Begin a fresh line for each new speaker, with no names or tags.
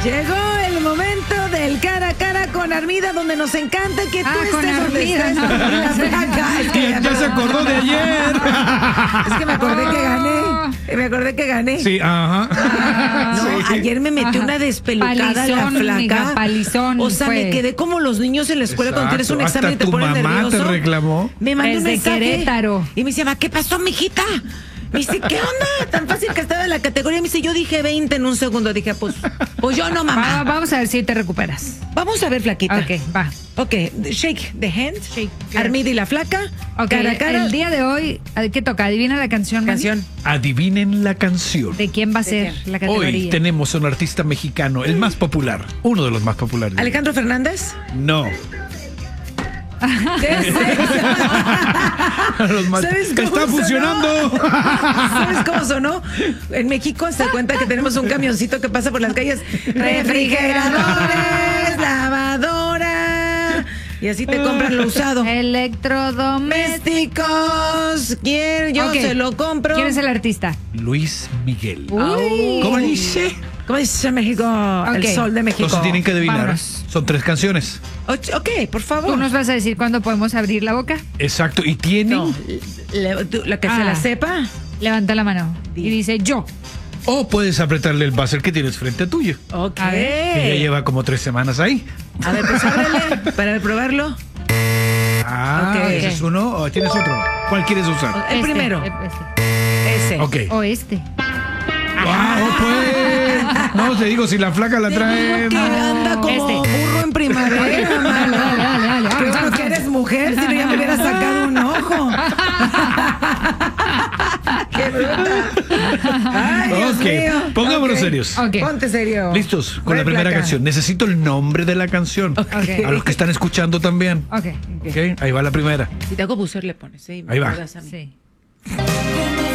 Llegó el momento del cara a cara con Armida, donde nos encanta que tú estés donde estés.
No.
La flaca. Es que
Ya se acordó de ayer.
Es que me acordé que gané.
Sí, ajá.
No,
Sí.
ayer me metí una despelucada
Palizón,
la flaca.
amiga, palizón
O sea,
fue.
me quedé como los niños en la escuela cuando tienes un
Exacto.
examen y te
Hasta tu
ponen
mamá
nervioso.
te reclamó.
Me mandó un
Desde
mensaje.
Querétaro.
Y me dice, ¿qué pasó, mijita? Me dice, ¿qué onda? Tan fácil que estaba en la categoría. Me dice, yo dije 20 en un segundo. Dije, pues yo no, mamá.
Vamos a ver si te recuperas.
Vamos a ver, flaquita.
Ok, va.
Ok, shake the hand.
Shake.
Armida y la flaca.
Ok,
Cara a cara.
el día de hoy, ¿qué toca? ¿Adivina la canción? Manny?
Canción.
Adivinen la canción.
¿De quién va a ser la categoría?
Hoy tenemos a un artista mexicano, el más popular, uno de los más populares.
Alejandro Fernández.
No.
¿Qué es eso?
Los más-
¿Sabes cómo
¡Está
sonó?
funcionando!
¿Sabes cómo sonó? En México se cuenta que tenemos un camioncito que pasa por las calles. Refrigeradores, lavadora. Y así te compran lo usado.
Electrodomésticos.
Domésticos. Yo
Ok.
se lo compro.
¿Quién es el artista?
Luis Miguel.
Uy.
¿Cómo dice?
¿Cómo dice México? El
Ok.
sol de México.
Entonces tienen que adivinar.
Vámonos.
Son 3 canciones.
Ok, por favor.
¿Tú nos vas a decir cuándo podemos abrir la boca?
Exacto. Y tienen.
No, la que se la sepa.
Levanta la mano. Y dice yo.
O puedes apretarle el buzzer que tienes frente a tuyo.
Ok.
A
Que ya lleva como 3 semanas ahí.
A ver, pues ábrele para probarlo.
Ah,
Ok.
ese es uno. ¿O tienes otro? ¿Cuál quieres usar?
El primero. Ese.
Ok.
O este.
Pues. No, te digo, si la flaca la trae.
Que
no.
anda como
Este.
burro en primavera, mano.
Dale.
Qué bueno que eres mujer, si no ya me hubiera sacado un ojo. ¡Qué bruta! ¡Ay, Dios
Ok,
mío!
pongámonos
Ok.
serios.
Ok.
Ponte serio.
Listos con la
Red
primera
placa.
canción. Necesito el nombre de la canción.
Ok.
A los que están escuchando también.
Ok.
Ok, ahí va la primera.
Si te hago bucer, le pones, ¿sí?
Ahí va.
Me das a mí.
Sí.
¿Cómo